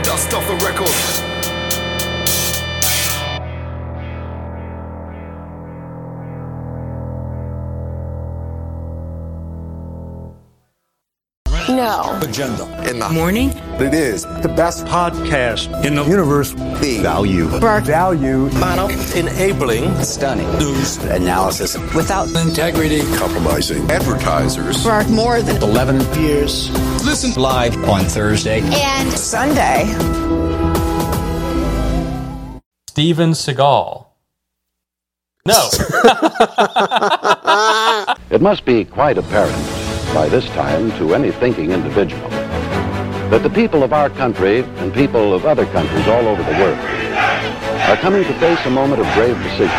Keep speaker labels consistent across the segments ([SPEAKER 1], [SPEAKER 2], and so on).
[SPEAKER 1] dust off the record.
[SPEAKER 2] No.
[SPEAKER 3] Agenda.
[SPEAKER 1] In the
[SPEAKER 2] Morning?
[SPEAKER 3] It is the best podcast in the universe.
[SPEAKER 1] big
[SPEAKER 3] Value. Value.
[SPEAKER 2] Model.
[SPEAKER 4] Enabling.
[SPEAKER 3] Stunning.
[SPEAKER 4] News.
[SPEAKER 3] Analysis.
[SPEAKER 2] Without
[SPEAKER 4] Integrity.
[SPEAKER 1] compromising advertisers.
[SPEAKER 2] for more than
[SPEAKER 3] 11 years.
[SPEAKER 4] Listen.
[SPEAKER 3] Live on Thursday.
[SPEAKER 2] and Sunday.
[SPEAKER 5] Steven Seagal. No.
[SPEAKER 6] It must be quite apparent by this time to any thinking individual that the people of our country and people of other countries all over the world are coming to face a moment of grave decision.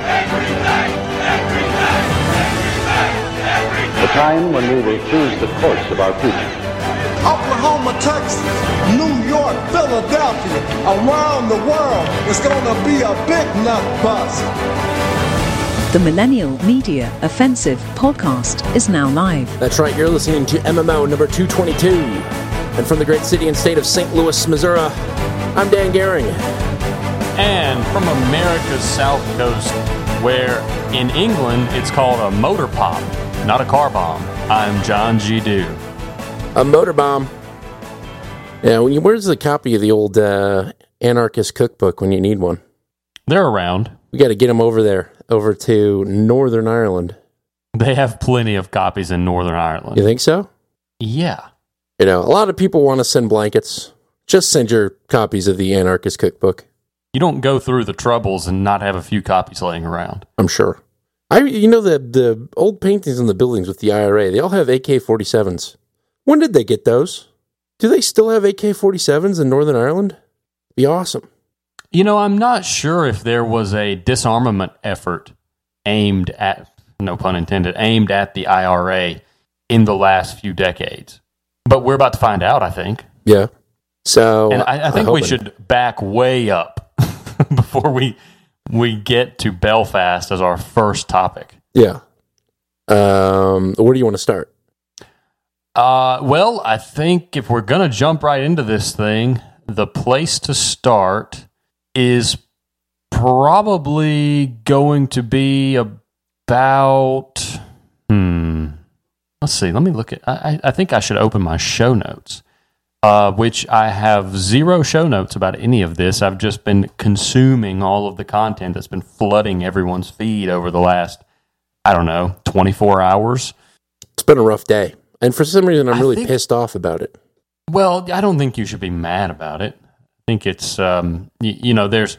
[SPEAKER 6] A time when we will choose the course of our future.
[SPEAKER 7] Oklahoma, Texas, New York, Philadelphia, around the world, it's gonna be a big nut bust.
[SPEAKER 8] The Millennial Media Offensive podcast is now live.
[SPEAKER 4] That's right, you're listening to MMO number 222. And from the great city and state of St. Louis, Missouri, I'm Dan Gehring.
[SPEAKER 5] And from America's South Coast, where in England it's called a motor pop, not a car bomb, I'm John G. Dew.
[SPEAKER 4] A motor bomb. Yeah, where's the copy of the old Anarchist Cookbook when you need one?
[SPEAKER 5] They're around.
[SPEAKER 4] We got to get them over there, over to Northern Ireland.
[SPEAKER 5] They have plenty of copies in Northern Ireland.
[SPEAKER 4] You think so?
[SPEAKER 5] Yeah.
[SPEAKER 4] You know, a lot of people want to send blankets. Just send your copies of the Anarchist Cookbook.
[SPEAKER 5] You don't go through the troubles and not have a few copies laying around.
[SPEAKER 4] I'm sure. The old paintings in the buildings with the IRA, they all have AK-47s. When did they get those? Do they still have AK-47s in Northern Ireland? Be awesome.
[SPEAKER 5] You know, I'm not sure if there was a disarmament effort aimed at, no pun intended, aimed at the IRA in the last few decades. But we're about to find out, I think.
[SPEAKER 4] Yeah. So,
[SPEAKER 5] and I think we should back way up before we get to Belfast as our first topic.
[SPEAKER 4] Yeah. Where do you want to start?
[SPEAKER 5] Well, I think if we're going to jump right into this thing, the place to start is probably going to be about... Let's see. Let me look at... I think I should open my show notes, which I have zero show notes about any of this. I've just been consuming all of the content that's been flooding everyone's feed over the last, 24 hours.
[SPEAKER 4] It's been a rough day. And for some reason, I'm really pissed off about it.
[SPEAKER 5] Well, I don't think you should be mad about it. I think it's, there's